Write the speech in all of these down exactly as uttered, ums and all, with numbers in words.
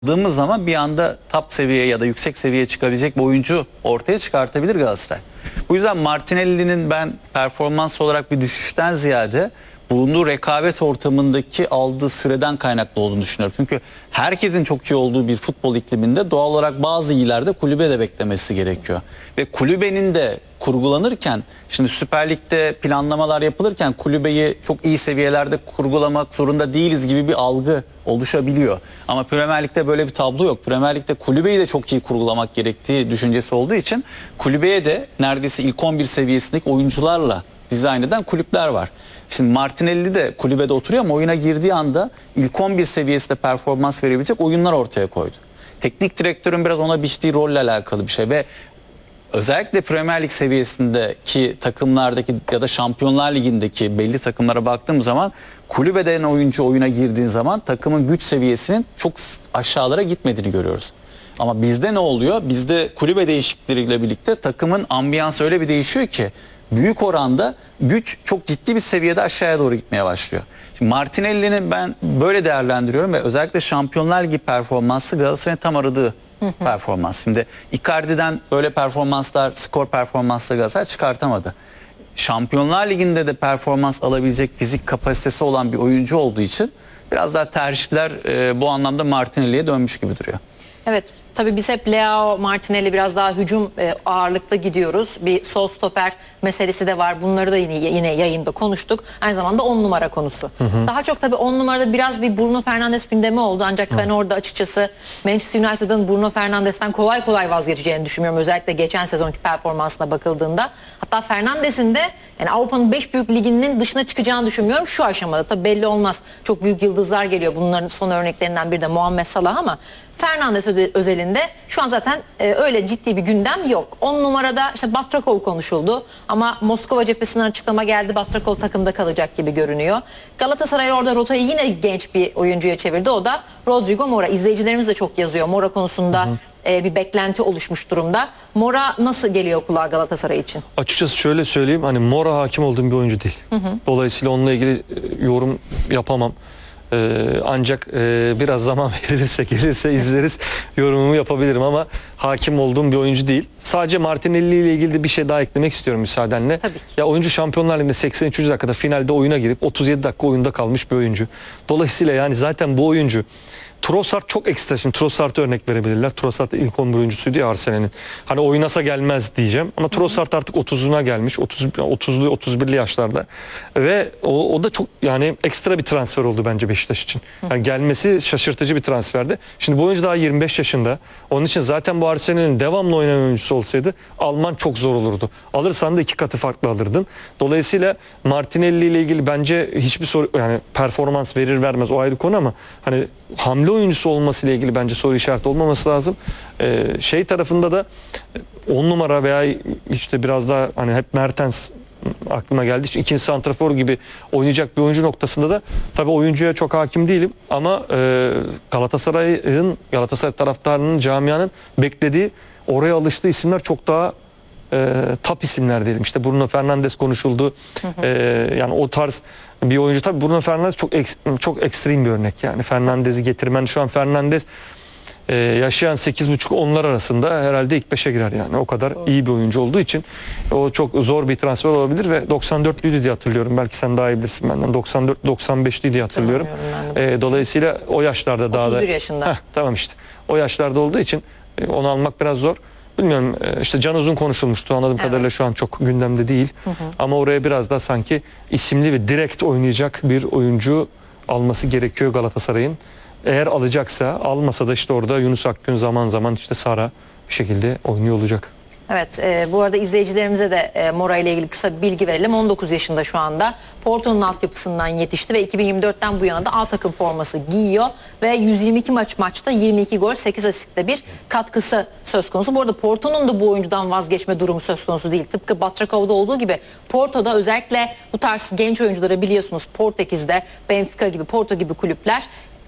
Dığımız zaman bir anda top seviyeye ya da yüksek seviyeye çıkabilecek bir oyuncu ortaya çıkartabilir Galatasaray. Bu yüzden Martinelli'nin ben performans olarak bir düşüşten ziyade bulunduğu rekabet ortamındaki aldığı süreden kaynaklı olduğunu düşünüyorum. Çünkü herkesin çok iyi olduğu bir futbol ikliminde doğal olarak bazı illerde kulübe de beklemesi gerekiyor. Ve kulübenin de kurgulanırken, şimdi Süper Lig'de planlamalar yapılırken kulübeyi çok iyi seviyelerde kurgulamak zorunda değiliz gibi bir algı oluşabiliyor. Ama Premier Lig'de böyle bir tablo yok. Premier Lig'de kulübeyi de çok iyi kurgulamak gerektiği düşüncesi olduğu için kulübeye de neredeyse ilk on bir seviyesindeki oyuncularla dizayn eden kulüpler var. Şimdi Martinelli de kulübede oturuyor ama oyuna girdiği anda ilk on bir seviyesinde performans verebilecek oyunlar ortaya koydu. Teknik direktörün biraz ona biçtiği rolle alakalı bir şey ve özellikle Premier Lig seviyesindeki takımlardaki ya da Şampiyonlar Ligi'ndeki belli takımlara baktığım zaman kulübeden oyuncu oyuna girdiğin zaman takımın güç seviyesinin çok aşağılara gitmediğini görüyoruz. Ama bizde ne oluyor? Bizde kulübe değişiklikleriyle birlikte takımın ambiyansı öyle bir değişiyor ki büyük oranda güç çok ciddi bir seviyede aşağıya doğru gitmeye başlıyor. Şimdi Martinelli'nin ben böyle değerlendiriyorum ve özellikle Şampiyonlar Ligi performansı Galatasaray'ın tam aradığı performans. Şimdi Icardi'den böyle performanslar, skor performansları Galatasaray çıkartamadı. Şampiyonlar Ligi'nde de performans alabilecek fizik kapasitesi olan bir oyuncu olduğu için biraz daha tercihler e, bu anlamda Martinelli'ye dönmüş gibi duruyor. Evet, tabii biz hep Leao, Martinelli biraz daha hücum e, ağırlıklı gidiyoruz. Bir sol stoper meselesi de var. Bunları da yine yine yayında konuştuk. Aynı zamanda on numara konusu. Hı hı. Daha çok tabii on numarada biraz bir Bruno Fernandes gündemi oldu. Ancak hı. ben orada açıkçası Manchester United'ın Bruno Fernandes'ten kolay kolay vazgeçeceğini düşünmüyorum. Özellikle geçen sezonki performansına bakıldığında. Hatta Fernandes'in de yani Avrupa'nın beş büyük liginin dışına çıkacağını düşünmüyorum şu aşamada. Tabii belli olmaz. Çok büyük yıldızlar geliyor. Bunların son örneklerinden biri de Muhammed Salah ama Fernandes özelinde şu an zaten e, öyle ciddi bir gündem yok. on numarada işte Batrakov konuşuldu ama Moskova cephesinden açıklama geldi. Batrakov takımda kalacak gibi görünüyor. Galatasaray orada rotayı yine genç bir oyuncuya çevirdi. O da Rodrigo Mora. İzleyicilerimiz de çok yazıyor. Mora konusunda hı hı. E, bir beklenti oluşmuş durumda. Mora nasıl geliyor kulağa Galatasaray için? Açıkçası şöyle söyleyeyim. Hani Mora hakim olduğum bir oyuncu değil. Hı hı. Dolayısıyla onunla ilgili e, yorum yapamam. Ee, ancak e, biraz zaman verilirse gelirse izleriz yorumumu yapabilirim ama hakim olduğum bir oyuncu değil. Sadece Martinelli ile ilgili de bir şey daha eklemek istiyorum müsaadenle. Tabii ki. Ya oyuncu Şampiyonlar Ligi'nde seksen üçüncü dakikada finalde oyuna girip otuz yedi dakika oyunda kalmış bir oyuncu. Dolayısıyla yani zaten bu oyuncu Trossard çok ekstra. Şimdi Trossard'a örnek verebilirler. Trossard ilk on bir oyuncusuydu ya Arsenal'in. Hani oynasa gelmez diyeceğim. Ama Trossard artık otuzuna gelmiş. otuz, otuzlu otuz birli yaşlarda. Ve o, o da çok yani ekstra bir transfer oldu bence Beşiktaş için. Yani gelmesi şaşırtıcı bir transferdi. Şimdi bu oyuncu daha yirmi beş yaşında. Onun için zaten bu Arsenal'in devamlı oynayan oyuncusu olsaydı alman çok zor olurdu. Alırsan da iki katı farklı alırdın. Dolayısıyla Martinelli ile ilgili bence hiçbir soru yani performans verir vermez o ayrı konu ama hani hamle oyuncusu olması ile ilgili bence soru işareti olmaması lazım. Ee, şey tarafında da on numara veya işte biraz daha hani hep Mertens aklıma geldiği için ikinci santrafor gibi oynayacak bir oyuncu noktasında da tabii oyuncuya çok hakim değilim ama e, Galatasaray'ın Galatasaray taraftarının camianın beklediği oraya alıştığı isimler çok daha e, top isimler diyelim. İşte Bruno Fernandes konuşuldu. Hı hı. E, yani o tarz bir oyuncu tabii Bruno Fernandes çok ek, çok ekstrem bir örnek yani Fernandes'i getirmen şu an Fernandes e, yaşayan sekiz buçuk onlar arasında herhalde ilk beşe girer yani o kadar oh. iyi bir oyuncu olduğu için o çok zor bir transfer olabilir ve doksan dörtlüydü diye hatırlıyorum belki sen daha iyi bilirsin benden doksan dört doksan beşli diye hatırlıyorum. E, dolayısıyla o yaşlarda daha da otuz bir yaşında. Heh, tamam işte o yaşlarda olduğu için e, onu almak biraz zor. Bilmiyorum işte Can Uzun konuşulmuştu anladığım evet. kadarıyla şu an çok gündemde değil. Hı hı. Ama oraya biraz da sanki isimli ve direkt oynayacak bir oyuncu alması gerekiyor Galatasaray'ın. Eğer alacaksa almasa da işte orada Yunus Akgün zaman zaman işte Sara bir şekilde oynuyor olacak. Evet, e, bu arada izleyicilerimize de e, Mora ile ilgili kısa bir bilgi verelim. on dokuz yaşında şu anda. Porto'nun altyapısından yetişti ve iki bin yirmi dörtten bu yana da A takım forması giyiyor ve yüz yirmi iki maç maçta yirmi iki gol, sekiz asistle bir katkısı söz konusu. Bu arada Porto'nun da bu oyuncudan vazgeçme durumu söz konusu değil. Tıpkı Batrakov'da olduğu gibi Porto'da özellikle bu tarz genç oyuncuları biliyorsunuz Portekiz'de Benfica gibi, Porto gibi kulüpler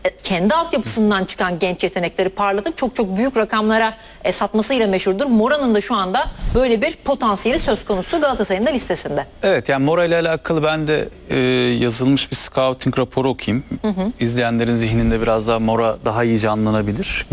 e, kendi altyapısından çıkan genç yetenekleri parlatıp çok çok büyük rakamlara e, satmasıyla meşhurdur. Mora'nın da şu anda böyle bir potansiyeli söz konusu Galatasaray'ın da listesinde. Evet, yani Mora ile alakalı ben de e, yazılmış bir scouting raporu okuyayım. Hı hı. İzleyenlerin zihninde biraz daha Mora daha iyi canlanabilir.